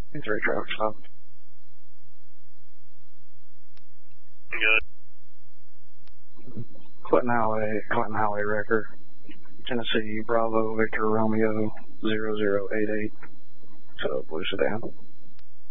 3 traffic stop. Good. Clinton Highway record. Tennessee, Bravo, Victor, Romeo, 0088. So, blue sedan.